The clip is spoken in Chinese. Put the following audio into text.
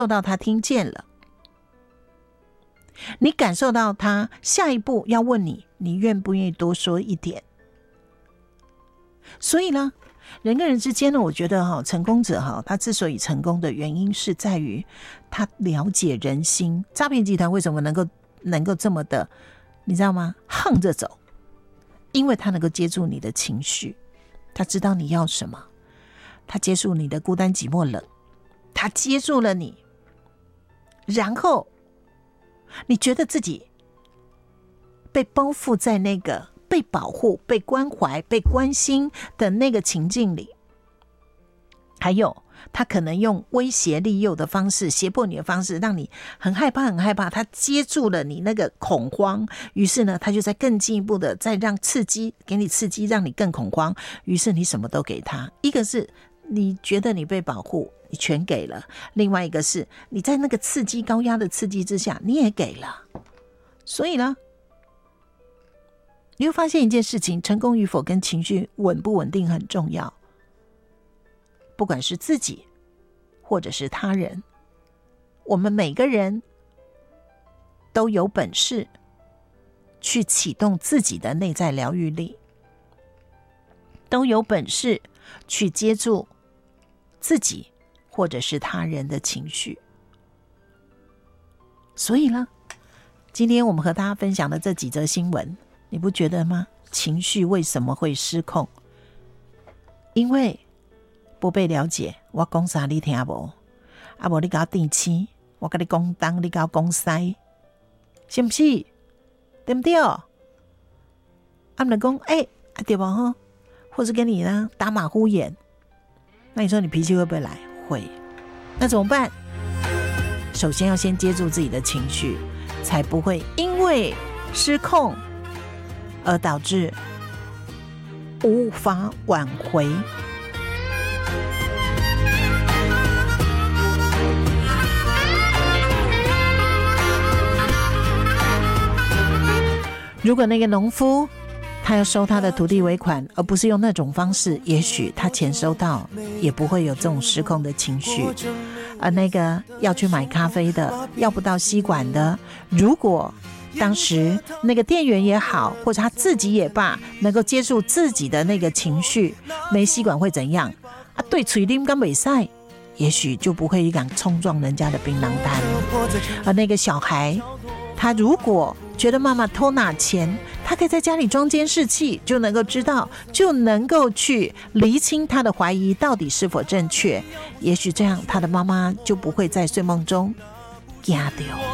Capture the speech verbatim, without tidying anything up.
受到他听见了，你感受到他下一步要问你，你愿不愿意多说一点？所以呢，人跟人之间呢，我觉得哈，成功者哈，他之所以成功的原因是在于他了解人心。诈骗集团为什么能够能够这么的，你知道吗？横着走，因为他能够接住你的情绪，他知道你要什么，他接住你的孤单寂寞冷，他接住了你，然后你觉得自己被包覆在那个被保护、被关怀、被关心的那个情境里。还有他可能用威胁利诱的方式，胁迫你的方式，让你很害怕很害怕，他接住了你那个恐慌，于是呢他就在更进一步的再让刺激，给你刺激，让你更恐慌，于是你什么都给他。一个是你觉得你被保护，你全给了，另外一个是你在那个刺激高压的刺激之下你也给了。所以呢，你会发现一件事情，成功与否跟情绪稳不稳定很重要。不管是自己或者是他人，我们每个人都有本事去启动自己的内在疗愈力，都有本事去接住自己或者是他人的情绪。所以呢，今天我们和大家分享的这几则新闻，你不觉得吗？情绪为什么会失控？因为不被了解，我讲啥你听无？啊无你给我定期，我跟你讲东，你给我讲西，是不是？对不对？啊，你讲哎，啊对吧？哈，或是跟你呢打马虎眼，那你说你脾气会不会来？会。那怎么办？首先要先接住自己的情绪，才不会因为失控而导致无法挽回。如果那个农夫他要收他的土地尾款，而不是用那种方式，也许他钱收到也不会有这种失控的情绪。而那个要去买咖啡的，要不到吸管的，如果当时那个店员也好，或者他自己也罢，能够接住自己的那个情绪，没吸管会怎样啊？对嘴啉跟袂使，也许就不会敢冲撞人家的槟榔摊。而那个小孩，他如果觉得妈妈偷拿钱，他可以在家里装监视器，就能够知道，就能够去厘清他的怀疑到底是否正确。也许这样，他的妈妈就不会在睡梦中吓到。